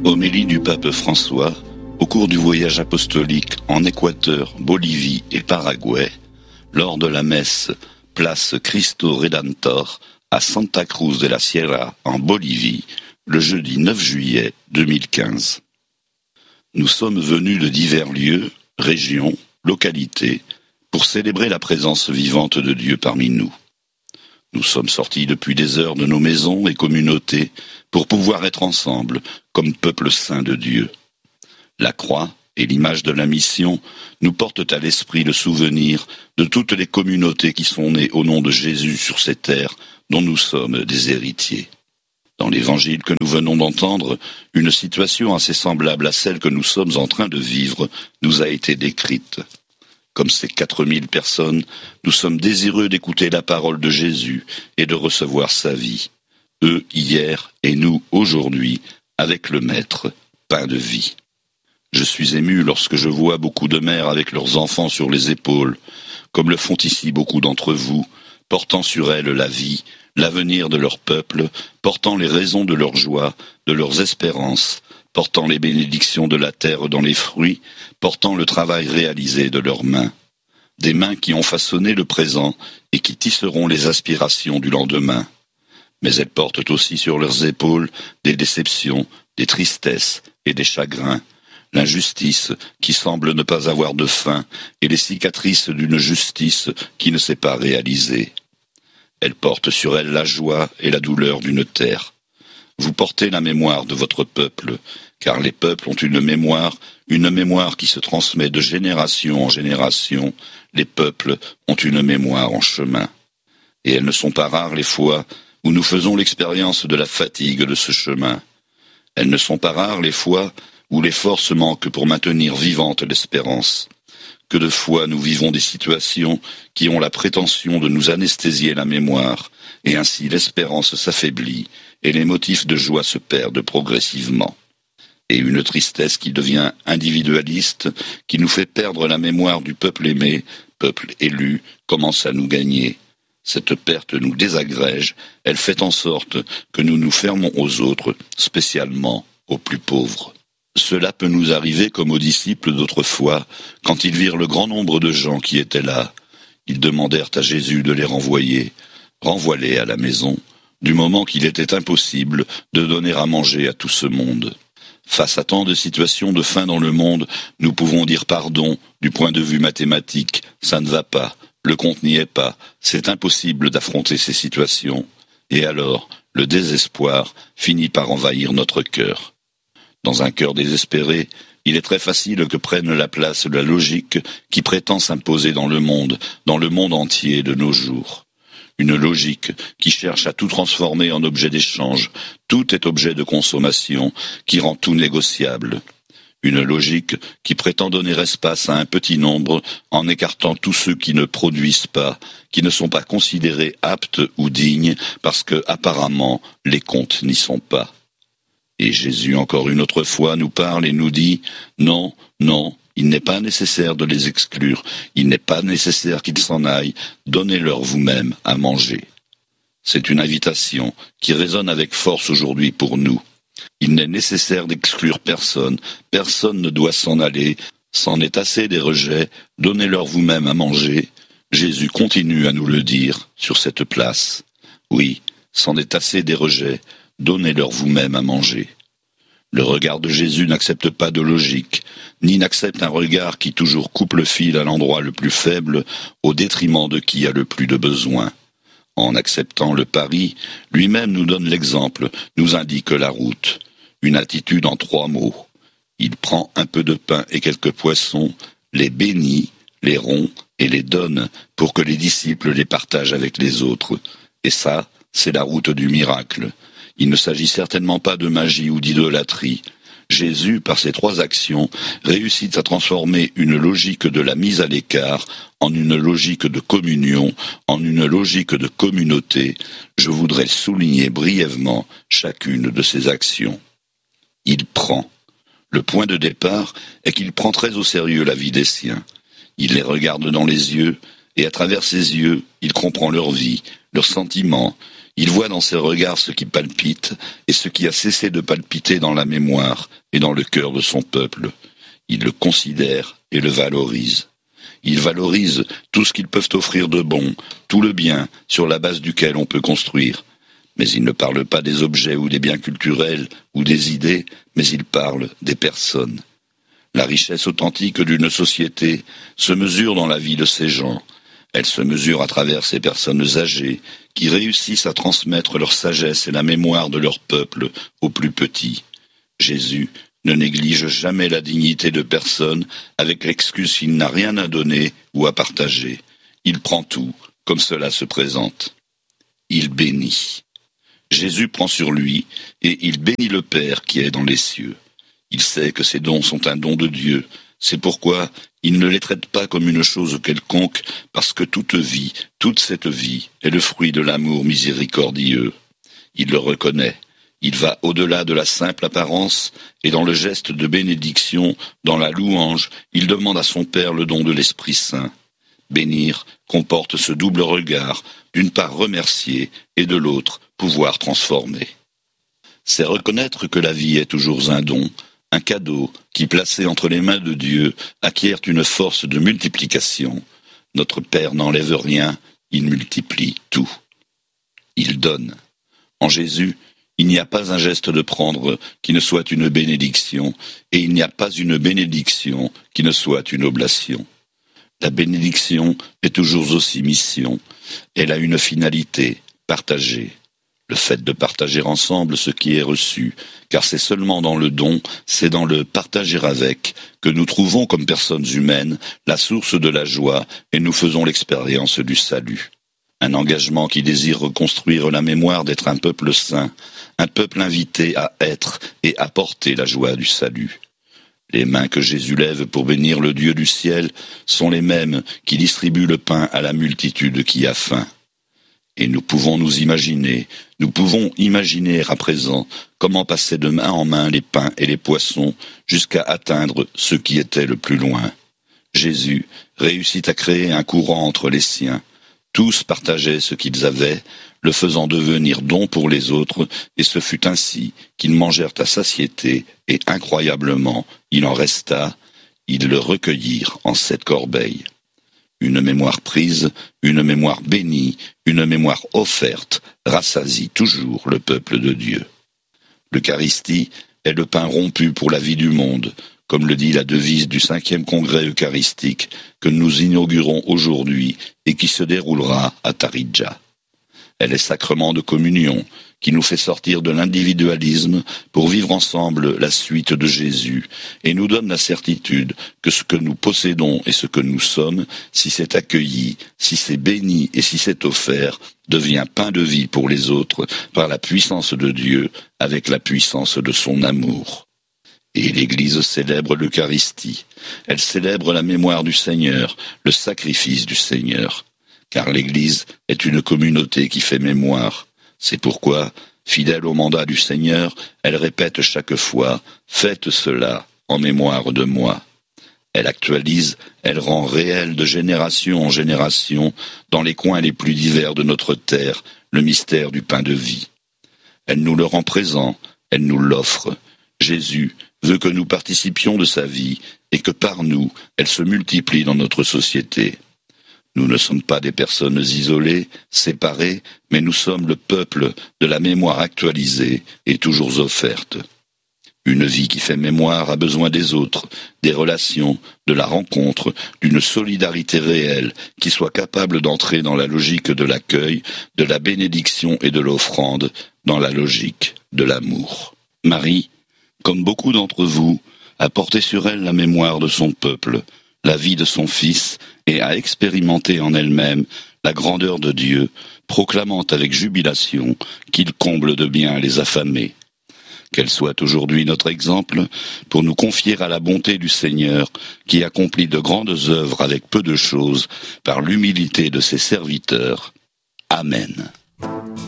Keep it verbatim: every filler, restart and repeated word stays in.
Homélie du pape François au cours du voyage apostolique en Équateur, Bolivie et Paraguay, lors de la messe Place Cristo Redentor à Santa Cruz de la Sierra en Bolivie, le jeudi neuf juillet deux mille quinze. Nous sommes venus de divers lieux, régions, localités, pour célébrer la présence vivante de Dieu parmi nous. Nous sommes sortis depuis des heures de nos maisons et communautés pour pouvoir être ensemble comme peuple saint de Dieu. La croix et l'image de la mission nous portent à l'esprit le souvenir de toutes les communautés qui sont nées au nom de Jésus sur ces terres dont nous sommes des héritiers. Dans l'évangile que nous venons d'entendre, une situation assez semblable à celle que nous sommes en train de vivre nous a été décrite. Comme ces quatre mille personnes, nous sommes désireux d'écouter la parole de Jésus et de recevoir sa vie. Eux hier et nous aujourd'hui, avec le Maître, pain de vie. Je suis ému lorsque je vois beaucoup de mères avec leurs enfants sur les épaules, comme le font ici beaucoup d'entre vous, portant sur elles la vie, l'avenir de leur peuple, portant les raisons de leur joie, de leurs espérances, portant les bénédictions de la terre dans les fruits, portant le travail réalisé de leurs mains. Des mains qui ont façonné le présent et qui tisseront les aspirations du lendemain. Mais elles portent aussi sur leurs épaules des déceptions, des tristesses et des chagrins, l'injustice qui semble ne pas avoir de fin et les cicatrices d'une justice qui ne s'est pas réalisée. Elles portent sur elles la joie et la douleur d'une terre. Vous portez la mémoire de votre peuple, car les peuples ont une mémoire, une mémoire qui se transmet de génération en génération. Les peuples ont une mémoire en chemin. Et elles ne sont pas rares les fois où nous faisons l'expérience de la fatigue de ce chemin. Elles ne sont pas rares les fois où les forces manquent pour maintenir vivante l'espérance. Que de fois nous vivons des situations qui ont la prétention de nous anesthésier la mémoire, et ainsi l'espérance s'affaiblit, et les motifs de joie se perdent progressivement. Et une tristesse qui devient individualiste, qui nous fait perdre la mémoire du peuple aimé, peuple élu, commence à nous gagner. Cette perte nous désagrège, elle fait en sorte que nous nous fermons aux autres, spécialement aux plus pauvres. Cela peut nous arriver comme aux disciples d'autrefois, quand ils virent le grand nombre de gens qui étaient là. Ils demandèrent à Jésus de les renvoyer. Renvoie-les à la maison, du moment qu'il était impossible de donner à manger à tout ce monde. Face à tant de situations de faim dans le monde, nous pouvons dire pardon du point de vue mathématique. Ça ne va pas, le compte n'y est pas, c'est impossible d'affronter ces situations. Et alors, le désespoir finit par envahir notre cœur. Dans un cœur désespéré, il est très facile que prenne la place la logique qui prétend s'imposer dans le monde, dans le monde entier de nos jours. Une logique qui cherche à tout transformer en objet d'échange, tout est objet de consommation, qui rend tout négociable. Une logique qui prétend donner espace à un petit nombre en écartant tous ceux qui ne produisent pas, qui ne sont pas considérés aptes ou dignes parce que, apparemment, les comptes n'y sont pas. Et Jésus, encore une autre fois, nous parle et nous dit « Non, non, il n'est pas nécessaire de les exclure, il n'est pas nécessaire qu'ils s'en aillent, donnez-leur vous-même à manger. » C'est une invitation qui résonne avec force aujourd'hui pour nous. Il n'est nécessaire d'exclure personne, personne ne doit s'en aller, c'en est assez des rejets, donnez-leur vous-même à manger. Jésus continue à nous le dire sur cette place. Oui, c'en est assez des rejets, donnez-leur vous-même à manger. Le regard de Jésus n'accepte pas de logique, ni n'accepte un regard qui toujours coupe le fil à l'endroit le plus faible, au détriment de qui a le plus de besoin. En acceptant le pari, lui-même nous donne l'exemple, nous indique la route. Une attitude en trois mots. Il prend un peu de pain et quelques poissons, les bénit, les rompt et les donne pour que les disciples les partagent avec les autres. Et ça, c'est la route du miracle. Il ne s'agit certainement pas de magie ou d'idolâtrie. Jésus, par ces trois actions, réussit à transformer une logique de la mise à l'écart en une logique de communion, en une logique de communauté. Je voudrais souligner brièvement chacune de ces actions. Il prend. Le point de départ est qu'il prend très au sérieux la vie des siens. Il les regarde dans les yeux, et à travers ses yeux, il comprend leur vie, leurs sentiments. Il voit dans ses regards ce qui palpite et ce qui a cessé de palpiter dans la mémoire et dans le cœur de son peuple. Il le considère et le valorise. Il valorise tout ce qu'ils peuvent offrir de bon, tout le bien sur la base duquel on peut construire. Mais il ne parle pas des objets ou des biens culturels ou des idées, mais il parle des personnes. La richesse authentique d'une société se mesure dans la vie de ces gens. Elle se mesure à travers ces personnes âgées qui réussissent à transmettre leur sagesse et la mémoire de leur peuple aux plus petits. Jésus ne néglige jamais la dignité de personne avec l'excuse qu'il n'a rien à donner ou à partager. Il prend tout, comme cela se présente. Il bénit. Jésus prend sur lui et il bénit le Père qui est dans les cieux. Il sait que ces dons sont un don de Dieu. C'est pourquoi il ne les traite pas comme une chose quelconque, parce que toute vie, toute cette vie, est le fruit de l'amour miséricordieux. Il le reconnaît. Il va au-delà de la simple apparence, et dans le geste de bénédiction, dans la louange, il demande à son Père le don de l'Esprit Saint. Bénir comporte ce double regard, d'une part remercier, et de l'autre pouvoir transformer. C'est reconnaître que la vie est toujours un don, un cadeau qui, placé entre les mains de Dieu, acquiert une force de multiplication. Notre Père n'enlève rien, il multiplie tout. Il donne. En Jésus, il n'y a pas un geste de prendre qui ne soit une bénédiction, et il n'y a pas une bénédiction qui ne soit une oblation. La bénédiction est toujours aussi mission. Elle a une finalité, partager. Le fait de partager ensemble ce qui est reçu, car c'est seulement dans le don, c'est dans le partager avec, que nous trouvons comme personnes humaines la source de la joie et nous faisons l'expérience du salut. Un engagement qui désire reconstruire la mémoire d'être un peuple saint, un peuple invité à être et à porter la joie du salut. Les mains que Jésus lève pour bénir le Dieu du ciel sont les mêmes qui distribuent le pain à la multitude qui a faim. Et nous pouvons nous imaginer, nous pouvons imaginer à présent comment passer de main en main les pains et les poissons jusqu'à atteindre ce qui était le plus loin. Jésus réussit à créer un courant entre les siens. Tous partageaient ce qu'ils avaient, le faisant devenir don pour les autres, et ce fut ainsi qu'ils mangèrent à satiété, et incroyablement, il en resta, ils le recueillirent en sept corbeilles. Une mémoire prise, une mémoire bénie, une mémoire offerte, rassasie toujours le peuple de Dieu. L'Eucharistie est le pain rompu pour la vie du monde, comme le dit la devise du cinquième congrès eucharistique que nous inaugurons aujourd'hui et qui se déroulera à Taridja. Elle est sacrement de communion, qui nous fait sortir de l'individualisme pour vivre ensemble la suite de Jésus, et nous donne la certitude que ce que nous possédons et ce que nous sommes, si c'est accueilli, si c'est béni et si c'est offert, devient pain de vie pour les autres par la puissance de Dieu, avec la puissance de son amour. Et l'Église célèbre l'Eucharistie. Elle célèbre la mémoire du Seigneur, le sacrifice du Seigneur. Car l'Église est une communauté qui fait mémoire. C'est pourquoi, fidèle au mandat du Seigneur, elle répète chaque fois « Faites cela en mémoire de moi ». Elle actualise, elle rend réel de génération en génération, dans les coins les plus divers de notre terre, le mystère du pain de vie. Elle nous le rend présent, elle nous l'offre. Jésus veut que nous participions de sa vie et que par nous, elle se multiplie dans notre société. Nous ne sommes pas des personnes isolées, séparées, mais nous sommes le peuple de la mémoire actualisée et toujours offerte. Une vie qui fait mémoire a besoin des autres, des relations, de la rencontre, d'une solidarité réelle qui soit capable d'entrer dans la logique de l'accueil, de la bénédiction et de l'offrande, dans la logique de l'amour. Marie, comme beaucoup d'entre vous, a porté sur elle la mémoire de son peuple, la vie de son Fils, et a expérimenté en elle-même la grandeur de Dieu, proclamant avec jubilation qu'il comble de bien les affamés. Qu'elle soit aujourd'hui notre exemple pour nous confier à la bonté du Seigneur qui accomplit de grandes œuvres avec peu de choses par l'humilité de ses serviteurs. Amen.